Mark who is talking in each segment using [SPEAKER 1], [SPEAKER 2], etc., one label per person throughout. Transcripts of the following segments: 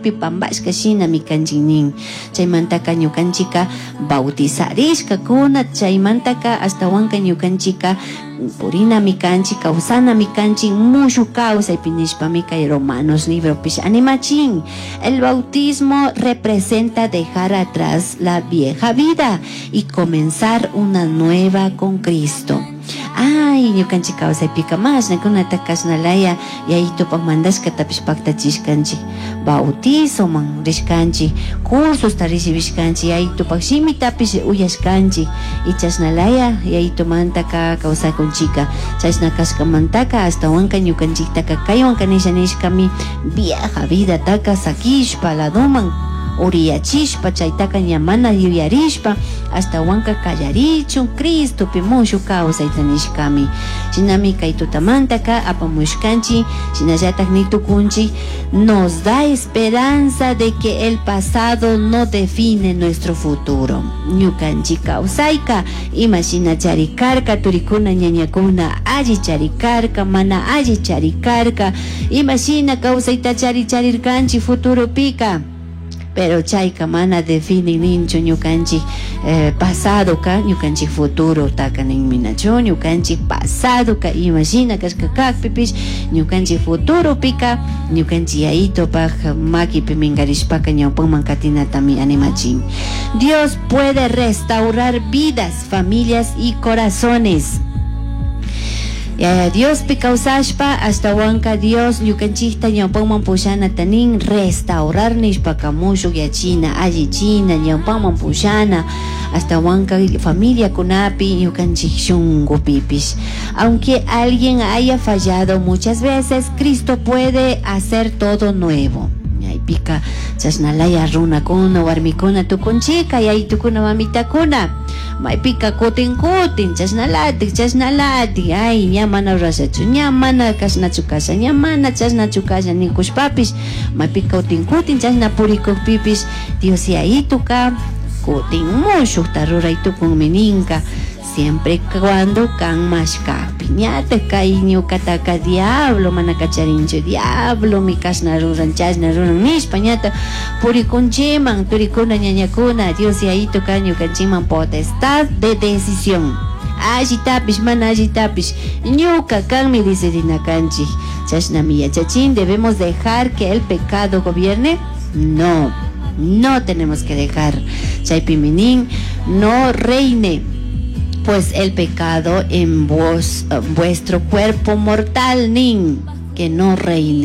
[SPEAKER 1] maypi pambashka shinami kanchik nin. Chaymantaka ñukanchika bautizarishka kuna, chaymantaka ashtawanka ñukanchika purinami kanchik, kawsanami kanchik mushu kawsaypi nishpami kay Romanos libro pish animachin. El bautismo representa dejar atrás la vieja vida y comenzar una nueva con Cristo. Ay, ñukanchik kawsaypika mashnakuna kashnalaya yayitupak mandashkata pish paktachishkanchik, bautizoman rishkanchik, cursosta recibishkanchik, yayitupak shimitapish uyashkanchik, y chashnalaya yayitumantaka kawsakunchika. Chashna kashkamantaka ashtawanka ñukanchiktaka kaywanka nishkami vieja vida taka sakishpa ladoman uriyachishpa, chaytaka ñamana yuyarishpa ashtawanka kallarichun Cristo pi mushu kawsayta nishkami. Shinami kay tutamantaka apamushkanchik, shinallatak nitukunchik, nos da esperanza de que el pasado no define nuestro futuro. Ñukanchik kawsayka ima shina charikarka, turikuna ñañakuna alli charikarka, mana alli charikarka, ima shina kawsayta charirkanchik futuro pika, pero chayka mana define ninchu ñukanchik pasado ka, ñukanchik futuro taka ninminachu. Ñukanchik pasado ka imashina kashka kakpipish, ñukanchik futuro pika ñukanchik yayitopak makipi mingarishpaka ñawpanman katinatami animachin. Dios puede restaurar vidas, familias y corazones. Dios pikausashpa ashtawanka Dios ñukanchikta ñawpanman pushanata nin restaurar nishpaka mushuk yachina allichina ñawpanman pushana ashtawanka familia kunapi ñukanchik shunkupipish. Aunque alguien haya fallado muchas veces, Cristo puede hacer todo nuevo. Pika chasnalaya runakuna warmikuna tukunchika yaytukuna mamitakuna maypika kutin chasnalati ay ñamana rasachu, ñamana kasnachu kasha, ñamana chasnachu kasha nikushpapish maypika kutin chasna purikukpipish Dios yayituka kutin mushukta ruraytukunmi ninka, siempre cuando kan mashkapi ñata kay ñukataka diablo mana kacharinchu, diablo mi kasna ruran chasna ruran nishpa ñata purikunchiman turikuna ñañakuna. Dios yayituka ñukanchiman potestad de decisión, allitapish mana allitapish ñuka kanmi decidinakanchik. Chashnami yachachin, ¿debemos dejar que el pecado gobierne? No tenemos que dejar chaypiminin no reine pues el pecado en vuestro cuerpo mortal, nin, que no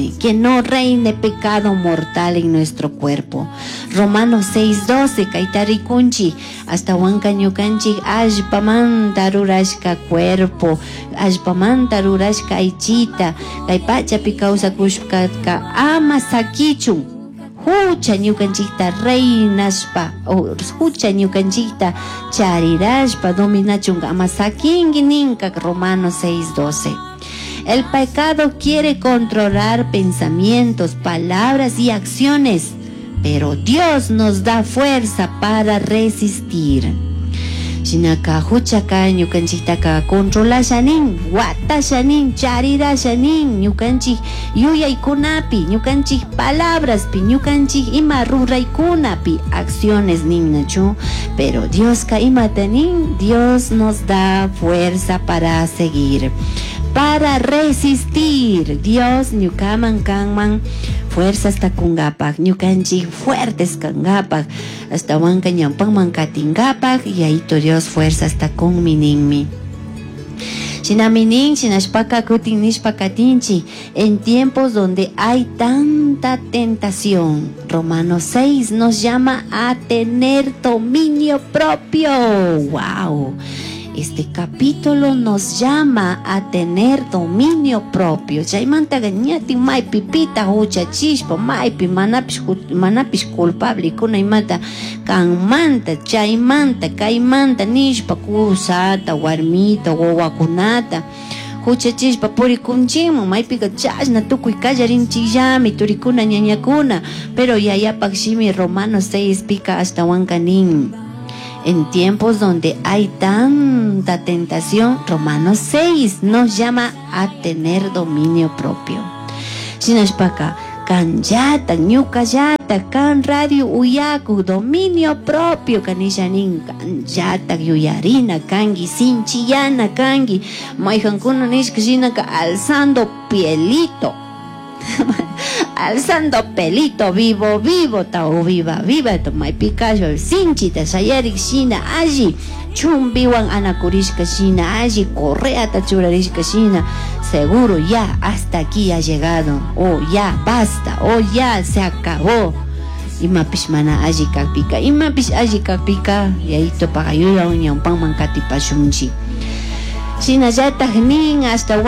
[SPEAKER 1] reine pecado mortal en nuestro cuerpo. Romanos 6:12, kaitarikunchi, hasta huanca ñukanchik allpamanta rurashka cuerpo, allpamanta rurashka aichita, kaypachapi kawsakushkaka ama sakichun. Hucha ñukanchikta reinashpa, hucha ñukanchikta charirashpa dominachunga ama sakingi ninka. Romanos 6:12. El pecado quiere controlar pensamientos, palabras y acciones, pero Dios nos da fuerza para resistir. Shinaka huchaka ñukanchiktaka controlashanin, watashanin, charirashanin, ñukanchik yuyaykunapi, ñukanchik palabraspi, ñukanchik ima ruraykunapi acciones ninnachu, pero Dios ka imatanin, Dios nos da fuerza para seguir, para resistir. Dios ñukaman kanman fuerzas takungapak, ñukanchik fuertes kangapak, hasta wanka ñampanman katingapak, y ahí to Dios fuerzas takunmininmi. Shinaminin, shinashpaka kutin nishpakatinchi, en tiempos donde hay tanta tentación, Romanos 6 nos llama a tener dominio propio. ¡Wow! Este capítulo nos llama a tener dominio propio. Chaymanta gañati maypi pita huchachispa, maypi manapis culpable kuna imata kanmanta, chaymanta, kaymanta nishpa kusata, warmita, wawakunata huchachispa purikunchiman, maypiqa chashna tukuy kallarinchikllami turikuna ñañakuna, pero yayapak shimi Romanos 6 pica hasta wankanin. En tiempos donde hay tanta tentación, Romanos 6 nos llama a tener dominio propio. Shinashpaka, Kanjata, ñukallata, kan radio uyaku, dominio propio, kanishanin, kanjata, yuyarina, kangi, sinchillana, kangi, maijankuna nishkashina, alzando pielito. Alzando pelito, vivo, tao viva, tomai picayo, sinchita, sayarik shina, allí, chumbiwan anakurishka shina, allí, correa tachurarishka shina, seguro ya, hasta aquí ha llegado, oh ya, basta, oh ya, se acabó. Imapish mana allí kakpika, imapish allí kakpika, y ahí topagayuya uña pan mankati pashunchi. Shina yata nin hasta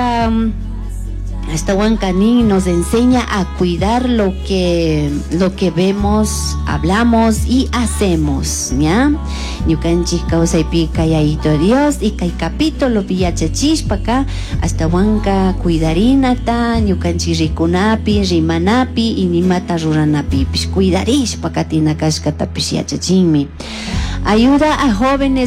[SPEAKER 1] Huancanín nos enseña a cuidar lo que vemos, hablamos y hacemos, ¿ya? Ñukanchik kawsaypi kayayito Dios y kay capítulo pillachachishpa acá hasta Huanca cuidarinata, ñukanchik rikunapi, rimanapi y nimata ruranapi, pish cuidarishpa katina kashkatapish yachachinmi. Ayuda a jóvenes,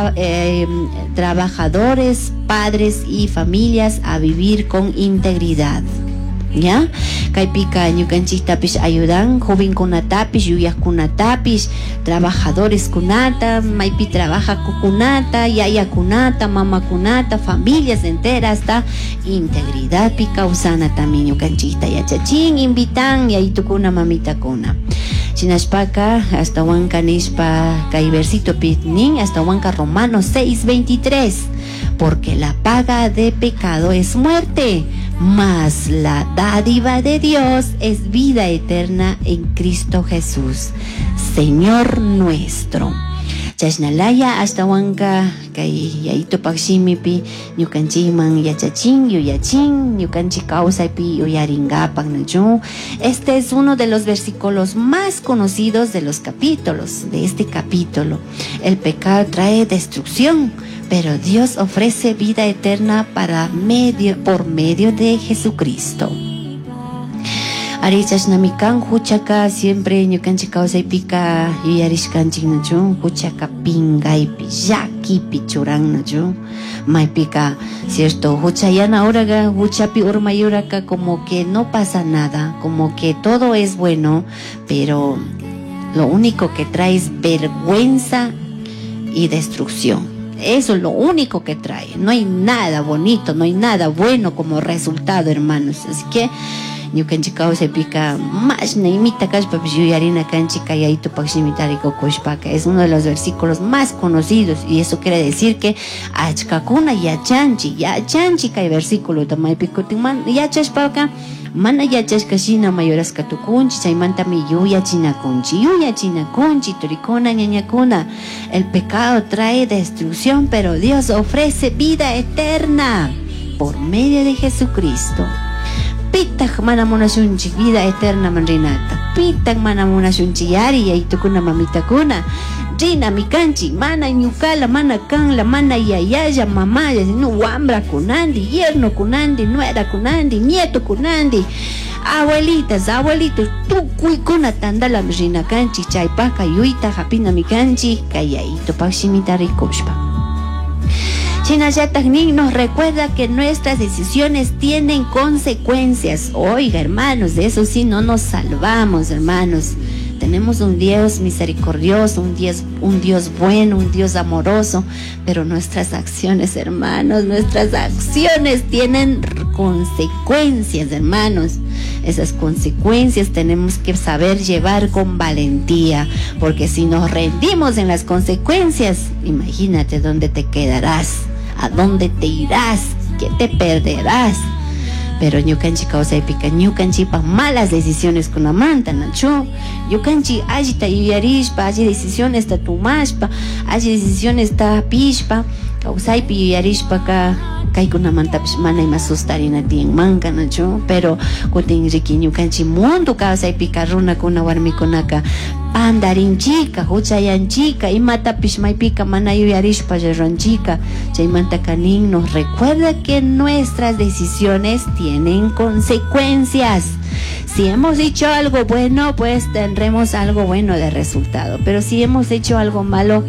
[SPEAKER 1] trabajadores, padres y familias a vivir con integridad. ¿Ya? Kaipika ñukanchik tapish ayudan joven kunatapish, yuyas kunatapish, trabajadores kunata, maipi trabaja kukunata, yaya kunata, mama kunata, familias enteras, ta integridad pika usana también ñukanchik yachachin, invitan y ahí tukuna mamita kuna. Chinashpaka hasta Huanca Nishpa kay versito pitnin hasta Huanca Romanos 6:23, porque la paga de pecado es muerte, mas la dádiva de Dios es vida eterna en Cristo Jesús, Señor nuestro. Chashnalaya hasta Huanca kay yaito pakshimipi ñukanchikman yachachin yuyachin ñukanchik kawsaypi yuyaringapan nachu. Este es uno de los versículos más conocidos de los capítulos, de este capítulo. El pecado trae destrucción, pero Dios ofrece vida eterna por medio de Jesucristo. Arichas namikan huchaka siempre ñukanchik kawsaypika yuyarishkanchik nachu, huchaka pingaypi llakipi churan nachu, maypika cierto huchayana ahora huchapi urmayuraka como que no pasa nada, como que todo es bueno, pero lo único que trae es vergüenza y destrucción. Eso es lo único que trae, no hay nada bonito, no hay nada bueno como resultado, hermanos. Así que ñukanchik kawsaypika más neymita kashpa yuyarina kanchik kayayto pakshimitarico kushpaka. Es uno de los versículos más conocidos y eso quiere decir que achkakuna yachanchi kay versículo tamaypikutin yachashpaka mana yachashkashina mayoraska tukunchi chaymantami yuyachinakunchi turikuna ñañakuna. El pecado trae destrucción, pero Dios ofrece vida eterna por medio de Jesucristo. Pitak mana munashunchik vida eterna manrinata, pitak mana munashunchik yari yaytukuna mamitakuna rina mikanchik mana ñukala, mana kanla, mana yayaya, mamaya, sino wambra kunandi, yerno kunandi, nuera kunandi, nieto kunandi, abuelitos, tukuykuna tandala rina kanchik chaypaka yuyta hapina mikanchik kayayto pakshimitaricushpa. Chinayatak nos recuerda que nuestras decisiones tienen consecuencias. Oiga, hermanos, de eso sí no nos salvamos, hermanos. Tenemos un Dios misericordioso, un Dios bueno, un Dios amoroso, pero nuestras acciones, hermanos, nuestras acciones tienen consecuencias, hermanos. Esas consecuencias tenemos que saber llevar con valentía, porque si nos rendimos en las consecuencias, imagínate dónde te quedarás, a dónde te irás, qué te perderás. Pero ñukanchik kawsaypika ñukanchikpa malas decisiones kunamanta nachu, ñukanchik allita yuyarishpa, alli decisiones ta tumashpa, alli decisiones ta pishpa, kawsaypi yuyarishpaka kaykunamantapish mana ima sustarina tiyanmanka nachu. Pero kutin riki ñukanchik mundo kawsaypika runakuna warmikunaka pandarinchika, huchayanchika, imatapish maypika mana yuyarishpa ranchika. Chaymantaka nin nos recuerda que nuestras decisiones tienen consecuencias. Si hemos dicho algo bueno, pues tendremos algo bueno de resultado, pero si hemos hecho algo malo,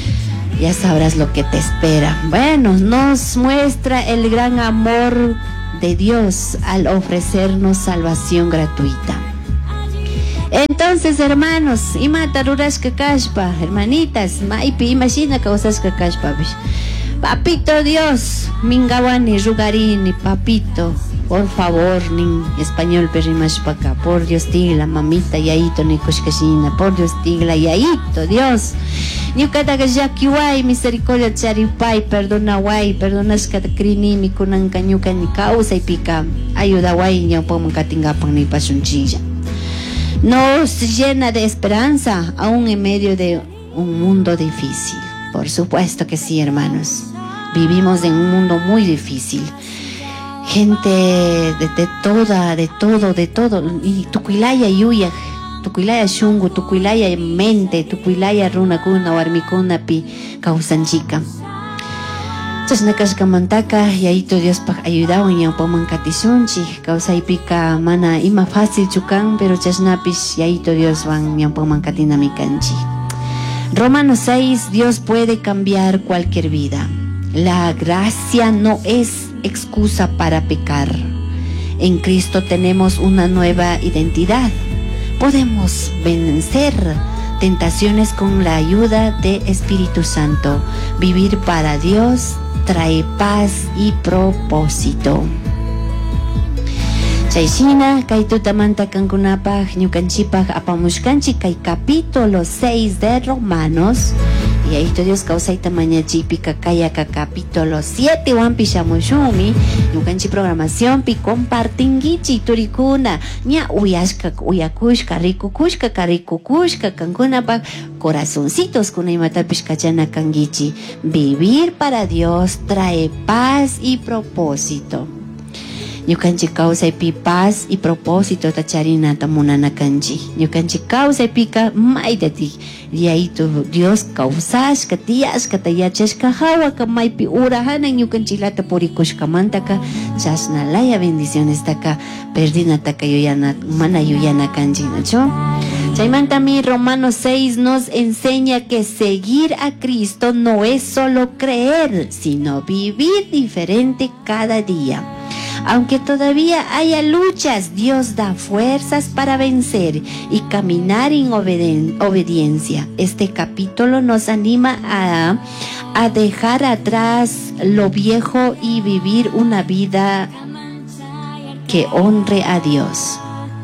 [SPEAKER 1] ya sabrás lo que te espera. Bueno, nos muestra el gran amor de Dios al ofrecernos salvación gratuita. Entonces, hermanos, imata rurashka kashpa, hermanitas, maipi imagina causashka kashpa, papito Dios, mingawani rugarini, papito, por favor, nin español perimashpaka, por Dios tigla, mamita, yaito ni kushkashina, por Dios tigla, yaito, Dios. Ñukataga llakiway, misericordia charipay, perdonaway, perdonashkata krinimi kunanka ñuka ni causa y pica, ayudaway, ñawpaman katingapan ni pasunchilla. Nos llena de esperanza, aún en medio de un mundo difícil. Por supuesto que sí, hermanos. Vivimos en un mundo muy difícil. Gente de todo. Y tukuilaya yuya, tukuilaya shungu, tukuilaya mente, tukuilaya runakuna, warmikuna pi kausanchika. Chasnakashkamantaka, yaito Dios pa ayudawan ñawpaman katishunchi, kausaypika mana ima fácil chukan, pero chasnapish yaito Dios van ñawpaman katinamikanchi. Romanos 6, Dios puede cambiar cualquier vida. La gracia no es excusa para pecar. En Cristo tenemos una nueva identidad. Podemos vencer tentaciones con la ayuda del Espíritu Santo. Vivir para Dios trae paz y propósito. Chayshina, kay tutamanta kankunapaj, ñukanchipaj apamushkanchi kay capítulo 6 de Romanos. Y ahí Dios causaita mañachipi kakayaka capítulo 7 wampi shamushumi. Ñukanchi programación pi compartingichi turikuna. Ña uyashka, uyakushka, rikukushka, karikukushka, kankunapaj corazoncitos kuna imatapish kachana kangichi. Vivir para Dios trae paz y propósito. Ñukanchi kawsaypi paz y propósito tacharinata munanakanchi. Ñukanchi kawsaypika maydati riayto Dios kawsashka tiyashka tayachashka hawaka maypi urahanan ñukanchilata purikushkamantaka chashnalaya bendiciones taka perdinataka yuyana mana yuyana kanchi, ¿no? Chaymantami Romanos 6 nos enseña que seguir a Cristo no es solo creer, sino vivir diferente cada día. Aunque todavía haya luchas, Dios da fuerzas para vencer y caminar en obediencia. Este capítulo nos anima a dejar atrás lo viejo y vivir una vida que honre a Dios.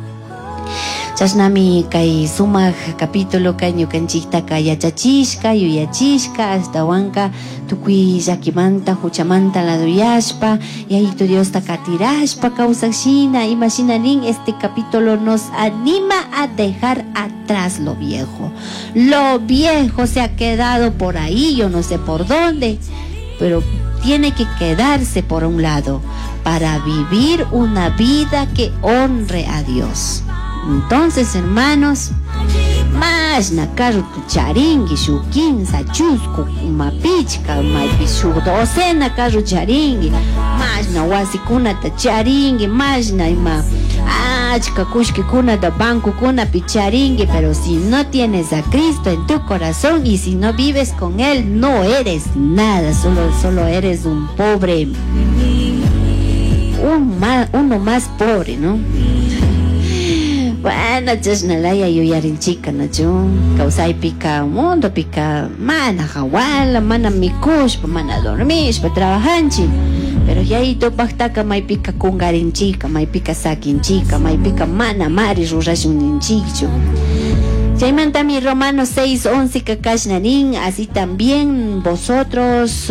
[SPEAKER 1] Chasnami kay sumak capítulo kay ñukanchikta yachachishka, yuyachishka, hasta wanka tukui yakimanta, huchamanta laduyashpa, y ahí tu Dios takatirashpa, kausashina, imaginanin, este capítulo nos anima a dejar atrás lo viejo. Lo viejo se ha quedado por ahí, yo no sé por dónde, pero tiene que quedarse por un lado para vivir una vida que honre a Dios. Entonces, hermanos, más nakaru tu charingi, shu 15, chusku, mapichka, maipi shu 12 nakaru charingi, más na wasikuna ta charingi, más na ima achka kushki kuna da banco kuna picharingi, pero si no tienes a Cristo en tu corazón y si no vives con Él, no eres nada, solo eres un pobre, uno más pobre, ¿no? Bueno, chasnalaya yuyarinchika nachun, kausay pika mundo pika mana hawala, mana mikushpa, mana dormishpa, trabajanchi. Pero ya ito paktaka may pika kungarinchika, may pika sakinchika, may pika mana mari rurashunninchichu. Chaymantami Romanos 6:11 kakashnanin, así también vosotros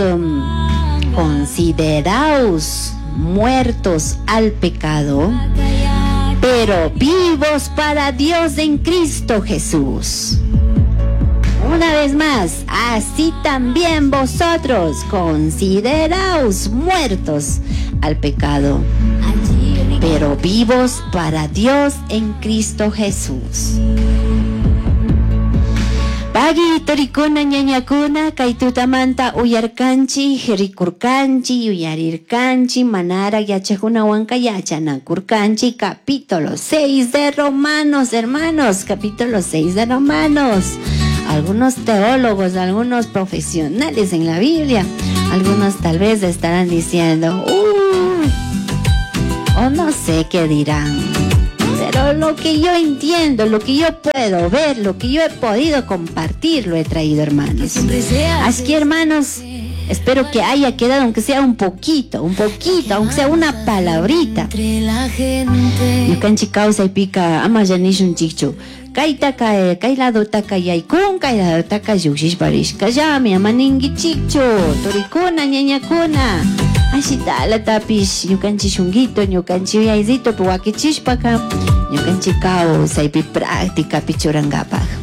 [SPEAKER 1] consideraos muertos al pecado, pero vivos para Dios en Cristo Jesús. Una vez más, así también vosotros consideraos muertos al pecado, pero vivos para Dios en Cristo Jesús. Pagi torikuna ñañakuna kaitutamanta uyarkanchi, rikurkanchi, uyarirkanchi, manara yachakunawanka yachanakurkanchi. Capítulo 6 de Romanos, hermanos, capítulo 6 de Romanos. Algunos teólogos, algunos profesionales en la Biblia, algunos tal vez estarán diciendo, o no sé qué dirán. Pero lo que yo entiendo, lo que yo puedo ver, lo que yo he podido compartir, lo he traído, hermanos. Así que, hermanos, espero que haya quedado, aunque sea un poquito, aunque sea una palabrita. Yukanchi causa y pica, ama janishun chichu. Kaitaka, kailado taka yaikun, kailado taka yukshish barishka. Ya, mi amaningi chichu, torikuna, ñañakuna. Ashitala tapis, yukanchi shunguito, yukanchi yaizito, puwakichispa ka. Yukanchi causa y pi práctica pichurangapa.